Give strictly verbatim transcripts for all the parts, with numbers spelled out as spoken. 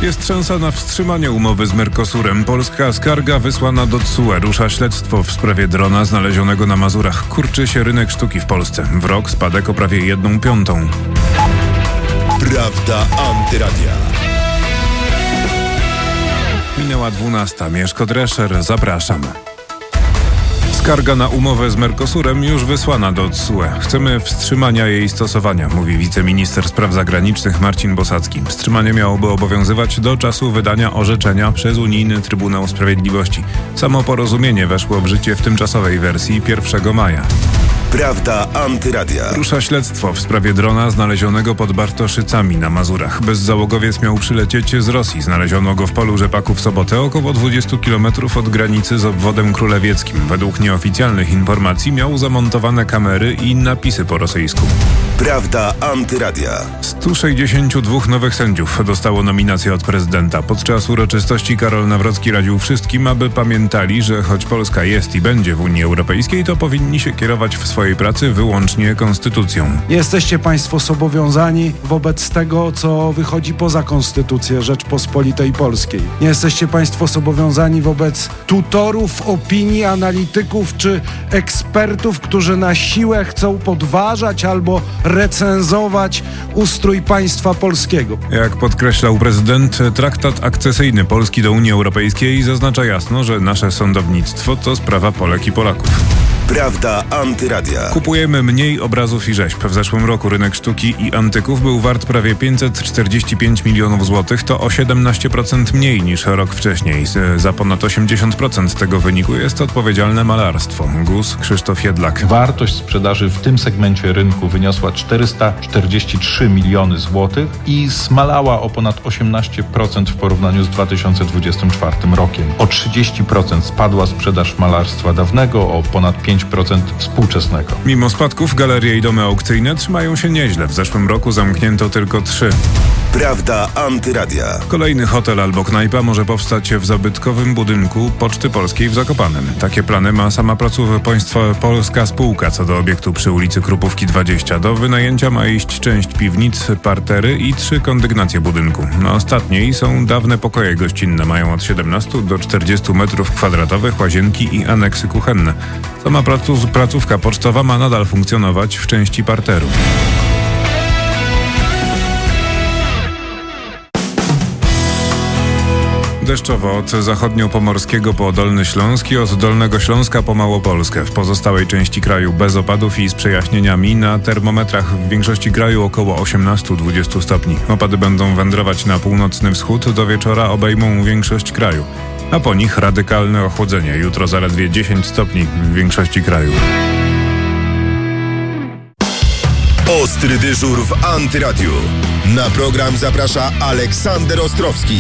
Jest szansa na wstrzymanie umowy z Mercosurem. Polska skarga wysłana do T S U E. Rusza śledztwo w sprawie drona znalezionego na Mazurach. Kurczy się rynek sztuki w Polsce. W rok spadek o prawie jedną piątą. Prawda Antyradia. Minęła dwunasta. Mieszko Drescher, zapraszam. Skarga na umowę z Mercosurem już wysłana do T S U E. Chcemy wstrzymania jej stosowania, mówi wiceminister spraw zagranicznych Marcin Bosacki. Wstrzymanie miałoby obowiązywać do czasu wydania orzeczenia przez Unijny Trybunał Sprawiedliwości. Samo porozumienie weszło w życie w tymczasowej wersji pierwszego maja. Prawda Antyradia. Rusza śledztwo w sprawie drona znalezionego pod Bartoszycami na Mazurach. Bezzałogowiec miał przylecieć z Rosji. Znaleziono go w polu rzepaku w sobotę, około dwudziestu kilometrów od granicy z obwodem królewieckim. Według nieoficjalnych informacji miał zamontowane kamery i napisy po rosyjsku. Prawda Antyradia. stu sześćdziesięciu dwóch nowych sędziów dostało nominację od prezydenta. Podczas uroczystości Karol Nawrocki radził wszystkim, aby pamiętali, że choć Polska jest i będzie w Unii Europejskiej, to powinni się kierować w swojej pracy wyłącznie konstytucją. Nie jesteście państwo zobowiązani wobec tego, co wychodzi poza konstytucję Rzeczpospolitej Polskiej. Nie jesteście państwo zobowiązani wobec tutorów, opinii, analityków czy ekspertów, którzy na siłę chcą podważać albo recenzować ustrój państwa polskiego. Jak podkreślał prezydent, traktat akcesyjny Polski do Unii Europejskiej zaznacza jasno, że nasze sądownictwo to sprawa Polek i Polaków. Prawda Antyradia. Kupujemy mniej obrazów i rzeźb. W zeszłym roku rynek sztuki i antyków był wart prawie pięćset czterdzieści pięć milionów złotych. To o siedemnaście procent mniej niż rok wcześniej. Za ponad osiemdziesiąt procent tego wyniku jest odpowiedzialne malarstwo. G U S Krzysztof Jedlak. Wartość sprzedaży w tym segmencie rynku wyniosła czterysta czterdzieści trzy miliony złotych i zmalała o ponad osiemnaście procent w porównaniu z dwa tysiące dwudziestym czwartym rokiem. O trzydzieści procent spadła sprzedaż malarstwa dawnego, o ponad pięć procent współczesnego. Mimo spadków galerie i domy aukcyjne trzymają się nieźle. W zeszłym roku zamknięto tylko trzy. Prawda Antyradia. Kolejny hotel albo knajpa może powstać w zabytkowym budynku Poczty Polskiej w Zakopanem. Takie plany ma sama placówka państwa polska spółka co do obiektu przy ulicy Krupówki dwadzieścia. Do wynajęcia ma iść część piwnic, partery i trzy kondygnacje budynku. Na ostatniej są dawne pokoje gościnne. Mają od siedemnastu do czterdziestu metrów kwadratowych, łazienki i aneksy kuchenne. Sama placówka pocztowa ma nadal funkcjonować w części parteru. Deszczowo od zachodnio-pomorskiego po Dolny Śląsk i od Dolnego Śląska po Małopolskę. W pozostałej części kraju bez opadów i z przejaśnieniami. Na termometrach w większości kraju około osiemnastu do dwudziestu stopni. Opady będą wędrować na północny wschód. Do wieczora obejmą większość kraju. A po nich radykalne ochłodzenie. Jutro zaledwie dziesięć stopni w większości kraju. Ostry dyżur w Antyradiu. Na program zaprasza Aleksander Ostrowski.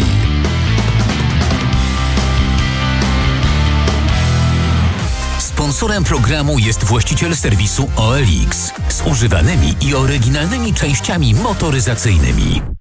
Sponsorem programu jest właściciel serwisu O L X z używanymi i oryginalnymi częściami motoryzacyjnymi.